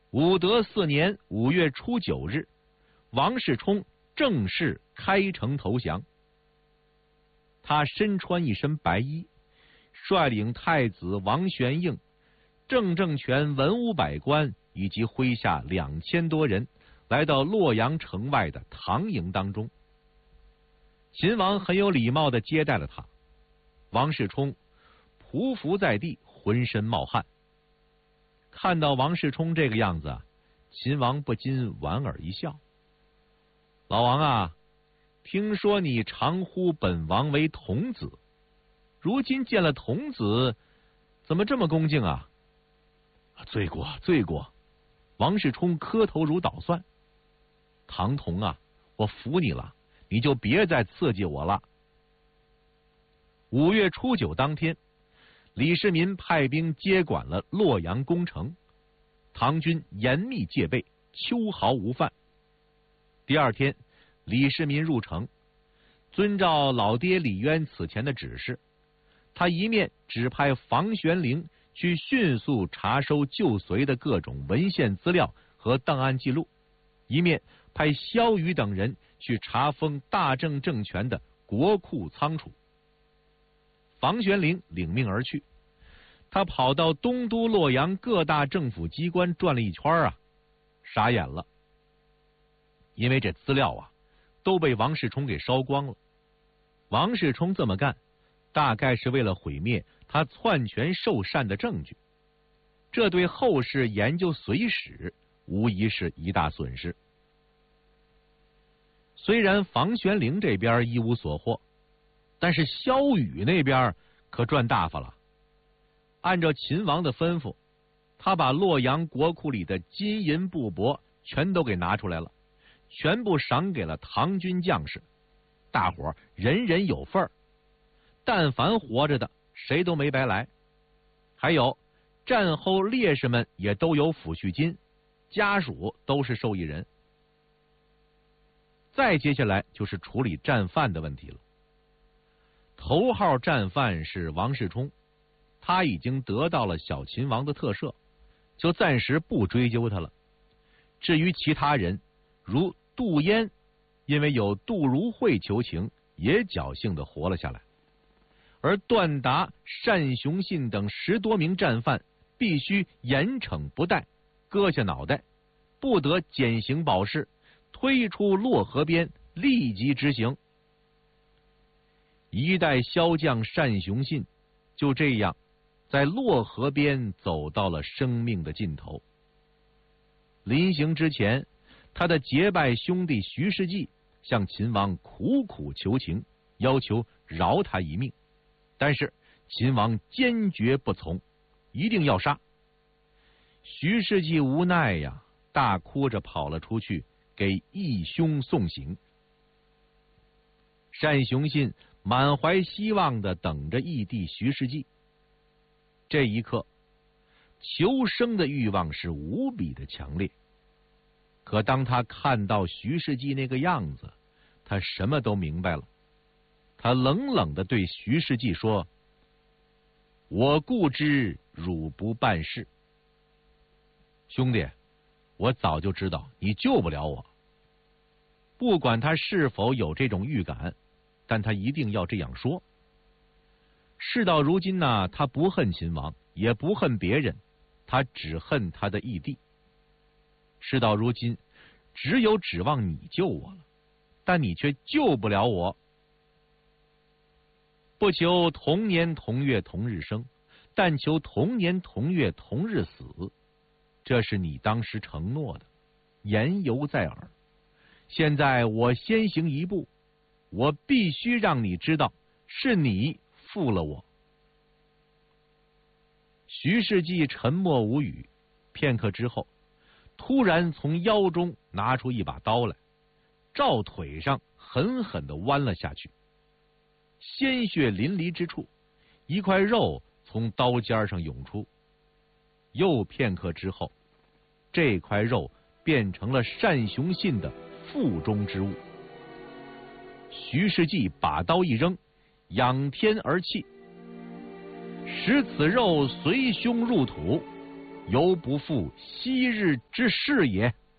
武德4年5月初9日，王世充正式开城投降。他身穿一身白衣，率领太子王玄应、正政权文武百官以及麾下2000多人，来到洛阳城外的唐营当中。秦王很有礼貌地接待了他。王世充匍匐在地，浑身冒汗。看到王世充这个样子啊，秦王不禁莞尔一笑。老王啊，听说你常呼本王为童子，如今见了童子，怎么这么恭敬啊？罪过，罪过。王世充磕头如捣蒜。唐童啊，我服你了，你就别再刺激我了。5月初9当天，李世民派兵接管了洛阳攻城，唐军严密戒备，秋毫无犯。第二天，李世民入城，遵照老爹李渊此前的指示，他一面指派房玄龄去迅速查收旧隋的各种文献资料和档案记录，一面派萧瑜等人去查封大正政权的国库仓储。房玄龄领命而去，他跑到东都洛阳各大政府机关转了一圈啊，傻眼了。因为这资料啊都被王世充给烧光了。王世充这么干，大概是为了毁灭他篡权受禅的证据，这对后世研究隋史无疑是一大损失。虽然房玄龄这边一无所获，但是萧瑜那边可赚大发了。按照秦王的吩咐，他把洛阳国库里的金银布帛全都给拿出来了，全部赏给了唐军将士，大伙儿人人有份儿，但凡活着的谁都没白来。还有战后烈士们也都有抚恤金，家属都是受益人。再接下来就是处理战犯的问题了。头号战犯是王世充，他已经得到了小秦王的特赦，就暂时不追究他了。至于其他人，如杜淹，因为有杜如晦求情，也侥幸的活了下来。而段达、单雄信等10多名战犯必须严惩不贷，割下脑袋，不得减刑保释，推出洛河边，立即执行。一代骁将单雄信就这样在洛河边走到了生命的尽头。临行之前，他的结拜兄弟徐世绩向秦王苦苦求情，要求饶他一命，但是秦王坚决不从，一定要杀。徐世绩无奈呀，大哭着跑了出去，给义兄送行。单雄信满怀希望地等着义弟徐世绩。这一刻，求生的欲望是无比的强烈。可当他看到徐世绩那个样子，他什么都明白了。他冷冷地对徐世绩说：“我固知汝不办事。兄弟，我早就知道你救不了我。”不管他是否有这种预感，但他一定要这样说。事到如今呢，他不恨秦王，也不恨别人，他只恨他的义弟。事到如今，只有指望你救我了，但你却救不了我。不求同年同月同日生，但求同年同月同日死，这是你当时承诺的，言犹在耳。现在我先行一步，我必须让你知道，是你负了我。徐世绩沉默无语，片刻之后，突然从腰中拿出一把刀来，照腿上狠狠地剜了下去。鲜血淋漓之处，一块肉从刀尖上涌出。又片刻之后，这块肉变成了单雄信的腹中之物。徐世绩把刀一扔，仰天而泣，使此肉随胸入土， 犹不复昔日之事也。